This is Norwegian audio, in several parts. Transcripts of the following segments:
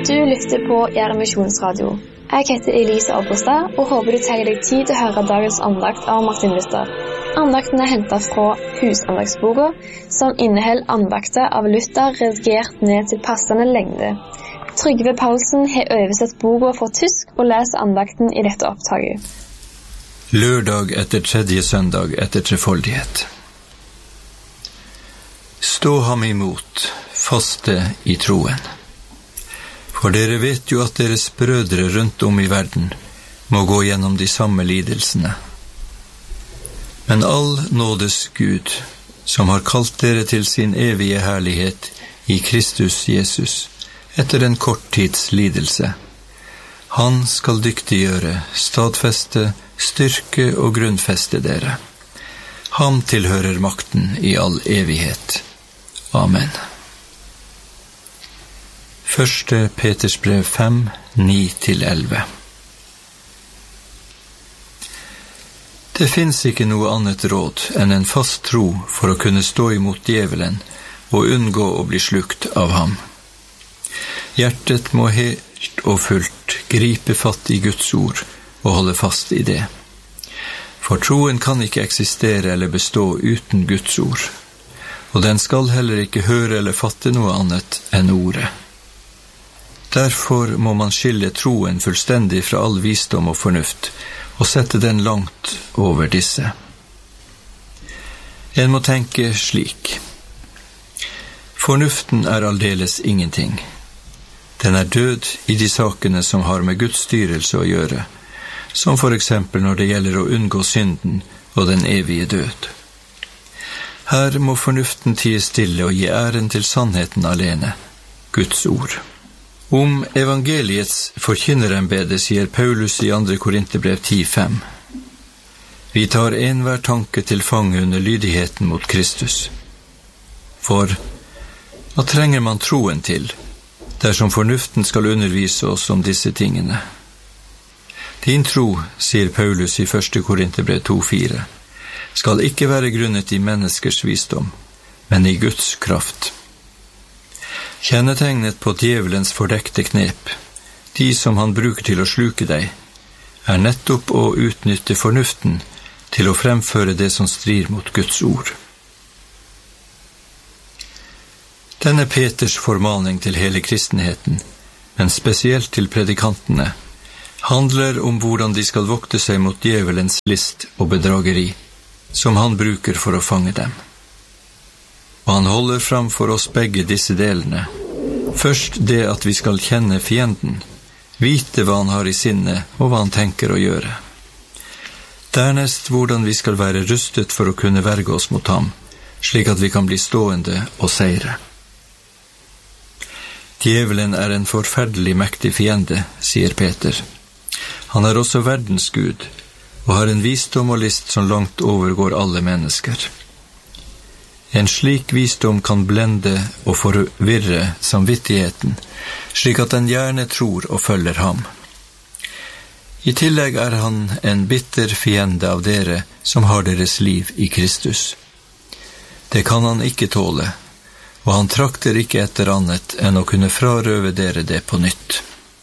Du lytter på Gjerde Misjonsradio. Jeg heter Elise Abrestad og håper du tar deg tid til å høre dagens andakt av Martin Luther. Andakten er hentet fra Husandagsboka, som inneholder andakter av Luther redigert ned til passende lengde. Trygve Paulsen har oversett boka fra tysk og leser andakten i dette opptaket. Lørdag etter tredje søndag etter trefoldighet. Stå ham imot, faste i troen. For dere vet jo at deres brødre rundt om i verden må gå gjennom de samme lidelsene. Men all nådes Gud, som har kalt dere til sin evige herlighet i Kristus Jesus, etter en kort tids lidelse, han skal dyktiggjøre, stadfeste, styrke og grunnfeste dere. Ham tilhører makten i all evighet. Amen. 1. Peters brev 5, 9-11. Det finnes ikke noe annet råd enn en fast tro for å kunne stå imot djevelen og unngå å bli slukt av ham. Hjertet må helt og fullt gripe fatt i Guds ord og holde fast i det. For troen kan ikke eksistere eller bestå uten Guds ord, og den skal heller ikke høre eller fatte noe annet enn ordet. Derfor må man skille troen fullstendig fra all visdom og fornuft, og sette den langt over disse. En må tenke slik. Fornuften er aldeles ingenting. Den er død i de sakene som har med Guds styrelse å gjøre, som for eksempel når det gjelder å unngå synden og den evige død. Her må fornuften tie stille og gi æren til sannheten alene, Guds ord. Om evangeliets forkynnerembede sier Paulus i 2. Korinterbrev 10:5. Vi tar enhver tanke til fange under lydigheten mot Kristus. For hva trenger man troen til, dersom fornuften skal undervise oss om disse tingene? Din tro, sier Paulus i 1. Korinterbrev 2:4, skal ikke være grunnet i menneskers visdom, men i Guds kraft. Kjennetegnet på djevelens fordekte knep, de som han bruker til å sluke deg, er nettopp å utnytte fornuften til å fremføre det som strir mot Guds ord. Denne Peters formaning til hele kristenheten, men spesielt til predikantene, handler om hvordan de skal vokte seg mot djevelens list og bedrageri, som han bruker for å fange dem. Og han holder fram for oss begge disse delene. Først det at vi skal kjenne fienden, vite hva han har i sinne og hva han tenker å gjøre. Dernest hvordan vi skal være rustet for å kunne verge oss mot ham, slik at vi kan bli stående og seire. Djevelen er en forferdelig mektig fiende, sier Peter. Han er også verdens Gud, og har en visdom og list som langt overgår alle mennesker. En slik visdom kan blende og forvirre samvittigheten, slik at den gjerne tror og følger ham. I tillegg er han en bitter fiende av dere som har deres liv i Kristus. Det kan han ikke tåle, og han trakter ikke etter annet enn å kunne frarøve dere det på nytt.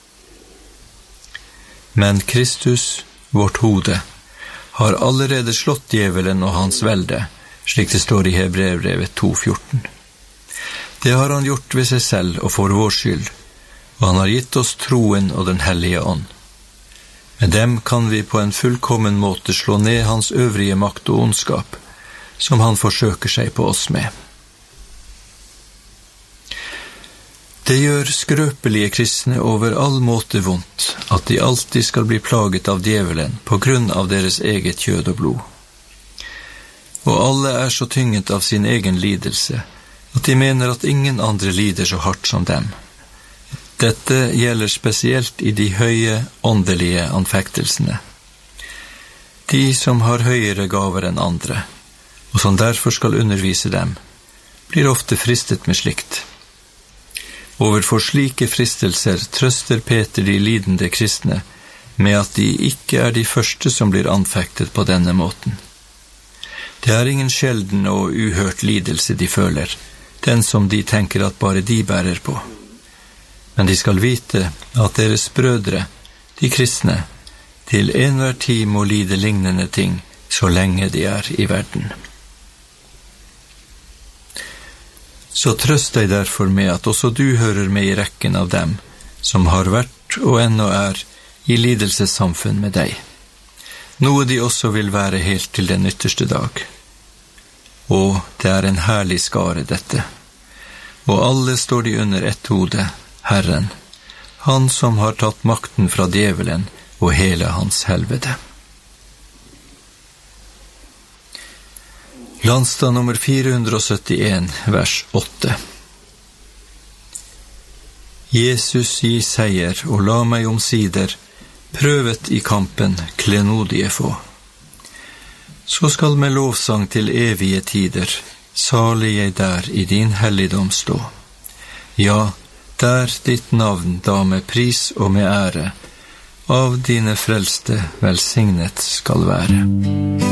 Men Kristus, vårt hode, har allerede slått djevelen og hans velde, slik det står i Hebreerbrevet 2:14. Det har han gjort ved seg selv og for vår skyld, og han har gitt oss troen og den hellige ånd. Med dem kan vi på en fullkommen måte slå ned hans øvrige makt og ondskap, som han forsøker seg på oss med. Det gjør skrøpelige kristne over all måte vondt at de alltid skal bli plaget av djevelen på grunn av deres eget kjød og blod. Og alle er så tynget av sin egen lidelse, at de mener at ingen andre lider så hardt som dem. Dette gjelder spesielt i de høye, åndelige anfektelsene. De som har høyere gaver enn andre, og som derfor skal undervise dem, blir ofte fristet med slikt. Overfor slike fristelser trøster Peter de lidende kristne med at de ikke er de første som blir anfektet på denne måten. Det er ingen sjelden og uhørt lidelse de føler, den som de tenker at bare de bærer på. Men de skal vite at deres brødre, de kristne, til enhver tid må lide lignende ting så lenge de er i verden. Så trøst deg derfor med at også du hører med i rekken av dem som har vært og ennå er i lidelsessamfunn med deg, noe de også vil være helt til den ytterste dag. Og det er en herlig skare dette, og alle står de under ett hode, Herren, han som har tatt makten fra djevelen og hele hans helvete. Landstad nummer 471, vers 8. Jesus gi seier, og la meg omsider, prøvet i kampen, klenodige få. Så skal med lovsang til evige tider, salig jeg der i din helligdom stå. Ja, der ditt navn da med pris og med ære, av dine frelste velsignet skal være.